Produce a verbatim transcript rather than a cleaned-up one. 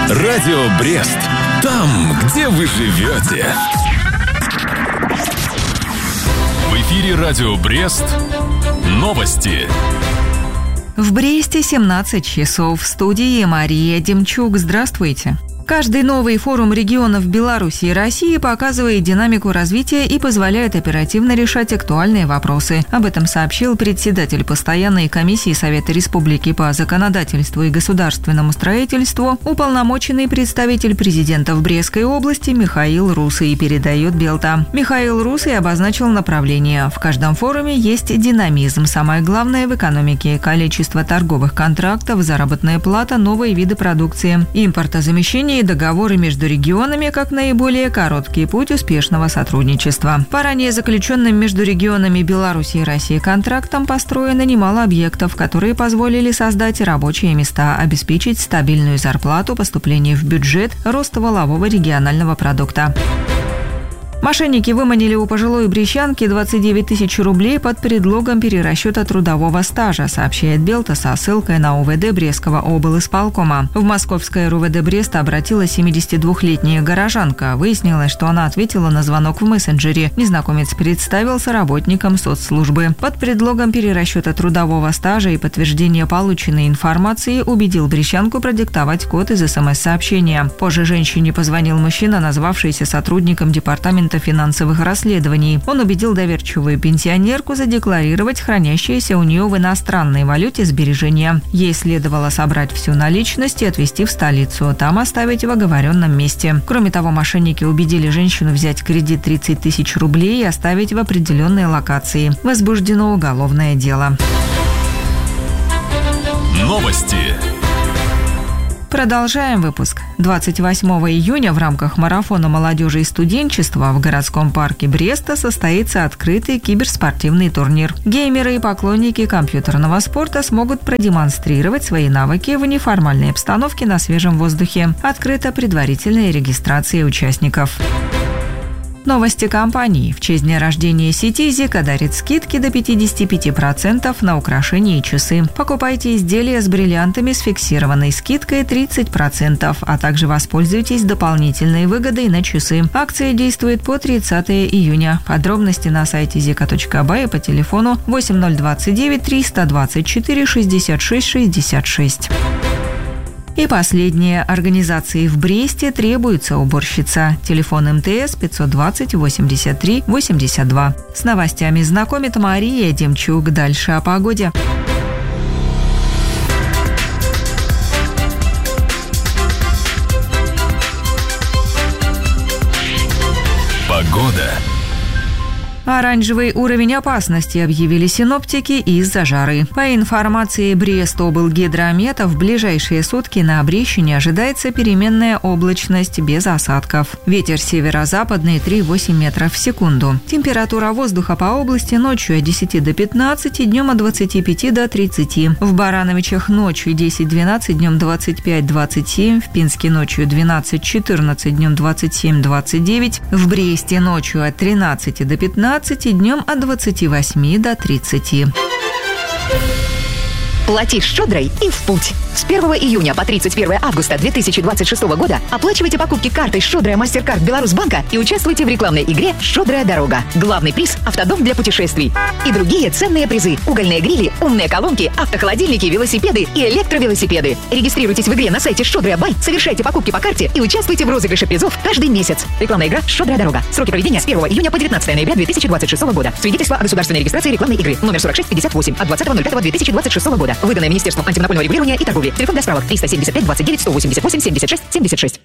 Радио Брест. Там, где вы живете. В эфире Радио Брест. Новости. В Бресте семнадцать часов. В студии Мария Демчук. Здравствуйте. Каждый новый форум регионов Беларуси и России показывает динамику развития и позволяет оперативно решать актуальные вопросы. Об этом сообщил председатель постоянной комиссии Совета Республики по законодательству и государственному строительству, уполномоченный представитель президента в Брестской области Михаил Русый, передает Белта. Михаил Русый обозначил направление. В каждом форуме есть динамизм. Самое главное в экономике – количество торговых контрактов, заработная плата, новые виды продукции, импортозамещение и договоры между регионами как наиболее короткий путь успешного сотрудничества. По ранее заключенным между регионами Беларуси и России контрактам построено немало объектов, которые позволили создать рабочие места, обеспечить стабильную зарплату, поступление в бюджет, рост валового регионального продукта. Мошенники выманили у пожилой брестянки двадцать девять тысяч рублей под предлогом перерасчета трудового стажа, сообщает Белта со ссылкой на УВД Брестского облисполкома. В московское РУВД Бреста обратилась семидесятидвухлетняя горожанка. Выяснилось, что она ответила на звонок в мессенджере. Незнакомец представился работником соцслужбы. Под предлогом перерасчета трудового стажа и подтверждения полученной информации убедил брестянку продиктовать код из СМС-сообщения. Позже женщине позвонил мужчина, назвавшийся сотрудником департамента финансовых расследований. Он убедил доверчивую пенсионерку задекларировать хранящиеся у нее в иностранной валюте сбережения. Ей следовало собрать всю наличность и отвезти в столицу, там оставить в оговоренном месте. Кроме того, мошенники убедили женщину взять кредит тридцать тысяч рублей и оставить в определенной локации. Возбуждено уголовное дело. Новости. Продолжаем выпуск. двадцать восьмого июня в рамках марафона молодежи и студенчества в городском парке Бреста состоится открытый киберспортивный турнир. Геймеры и поклонники компьютерного спорта смогут продемонстрировать свои навыки в неформальной обстановке на свежем воздухе. Открыта предварительная регистрация участников. Новости компании. В честь дня рождения сети Зика дарит скидки до пятьдесят пять процентов на украшения и часы. Покупайте изделия с бриллиантами с фиксированной скидкой тридцать процентов, а также воспользуйтесь дополнительной выгодой на часы. Акция действует по тридцатого июня. Подробности на сайте зика точка бай и по телефону восемь ноль двадцать девять триста двадцать четыре шестьдесят шесть шестьдесят шесть. И последнее. Организации в Бресте требуется уборщица. Телефон эм тэ эс пятьсот двадцать восемьдесят три восемьдесят два. С новостями знакомит Мария Демчук. Дальше о погоде. Погода. Оранжевый уровень опасности объявили синоптики из-за жары. По информации Брестоблгидромета, в ближайшие сутки на Брещине ожидается переменная облачность без осадков. Ветер северо-западный три-восемь метров в секунду. Температура воздуха по области ночью от десяти до пятнадцати, днем от двадцати пяти до тридцати. В Барановичах ночью десять-двенадцать, днем двадцать пять-двадцать семь. В Пинске ночью двенадцать-четырнадцать, днем двадцать семь-двадцать девять. В Бресте ночью от тринадцати до пятнадцати. Днем от двадцати восьми до тридцати. Плати щедрой и в путь. С первого июня по тридцать первого августа две тысячи двадцать шестого года оплачивайте покупки картой «Щедрая Мастеркард Беларусьбанка» и участвуйте в рекламной игре «Щедрая дорога». Главный приз – автодом для путешествий. И другие ценные призы – угольные грили, умные колонки, автохолодильники, велосипеды и электровелосипеды. Регистрируйтесь в игре на сайте «Щедрая Бай», совершайте покупки по карте и участвуйте в розыгрыше призов каждый месяц. Рекламная игра «Щедрая дорога». Сроки проведения с первого июня по девятнадцатого ноября две тысячи двадцать шестого года. Свидетельство о государственной регистрации рекламной игры. Номер сорок шесть пятьдесят восемь от двадцатого ноль пятого две тысячи двадцать шестого года. Выданное Министерством антимонопольного регулирования и торговли. Телефон для справок триста семьдесят пять двадцать девять сто восемьдесят восемь семьдесят шесть семьдесят шесть.